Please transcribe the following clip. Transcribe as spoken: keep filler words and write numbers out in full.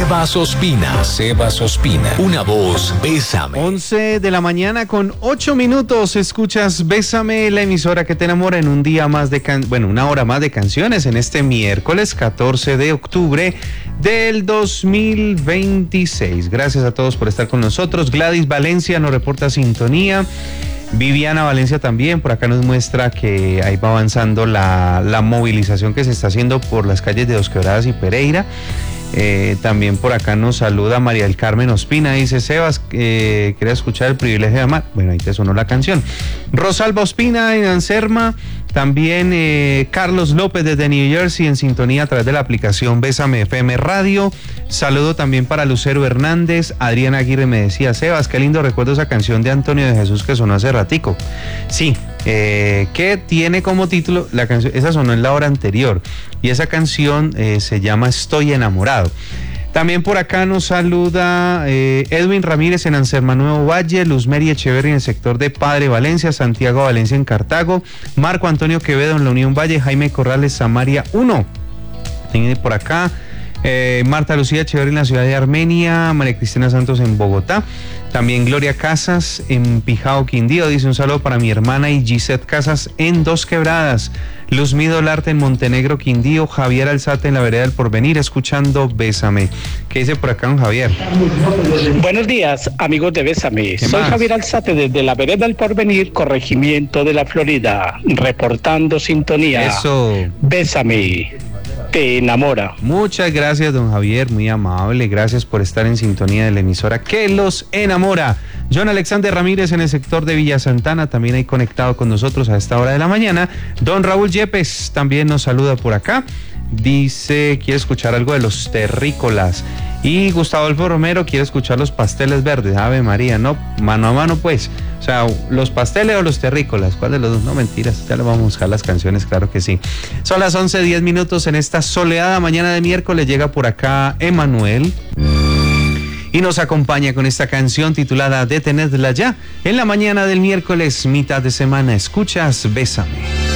Sebas Ospina, Sebas Ospina, una voz, Bésame. once de la mañana con ocho minutos, escuchas Bésame, la emisora que te enamora en un día más de, can... bueno, una hora más de canciones en este miércoles catorce de octubre del dos mil veintiséis. Gracias a todos por estar con nosotros. Gladys Valencia nos reporta sintonía. Viviana Valencia también, por acá nos muestra que ahí va avanzando la, la movilización que se está haciendo por las calles de Dos Quebradas y Pereira. Eh, también por acá nos saluda María del Carmen Ospina, dice Sebas, eh, quería escuchar El privilegio de amar. Bueno, ahí te sonó la canción. Rosalba Ospina en Anserma, también eh, Carlos López desde New Jersey en sintonía a través de la aplicación Bésame F M Radio. Saludo también para Lucero Hernández. Adriana Aguirre me decía, Sebas, qué lindo recuerdo esa canción de Antonio de Jesús que sonó hace ratico. Sí, eh, que tiene como título, la canción, esa sonó en la hora anterior, y esa canción eh, se llama Estoy enamorado. También por acá nos saluda eh, Edwin Ramírez en Anserma Nuevo Valle, Luzmeri Echeverri en el sector de Padre Valencia, Santiago Valencia en Cartago, Marco Antonio Quevedo en la Unión Valle, Jaime Corrales Samaria uno. Tiene por acá eh, Marta Lucía Echeverri en la ciudad de Armenia, María Cristina Santos en Bogotá. También Gloria Casas en Pijao, Quindío, dice un saludo para mi hermana y Gisette Casas en Dos Quebradas. Luzmi Dolarte en Montenegro, Quindío. Javier Alzate en la vereda del Porvenir, escuchando Bésame. ¿Qué dice por acá, don Javier? Buenos días, amigos de Bésame. Soy más? Javier Alzate desde la vereda del Porvenir, corregimiento de la Florida, reportando sintonía. Eso. Bésame, te enamora. Muchas gracias, don Javier, muy amable. Gracias por estar en sintonía de la emisora que los enamora. John Alexander Ramírez en el sector de Villa Santana, también ahí conectado con nosotros a esta hora de la mañana. Don Raúl Yepes también nos saluda por acá. Dice, quiere escuchar algo de Los Terrícolas. Y Gustavo Adolfo Romero quiere escuchar Los Pasteles Verdes. Ave María, no, mano a mano pues. O sea, ¿Los Pasteles o Los Terrícolas? ¿Cuál de los dos? No, mentiras, ya le vamos a buscar las canciones, claro que sí. Son las once diez minutos en esta soleada mañana de miércoles. Llega por acá Emanuel y nos acompaña con esta canción titulada Detenedla ya. En la mañana del miércoles, mitad de semana, escuchas Bésame.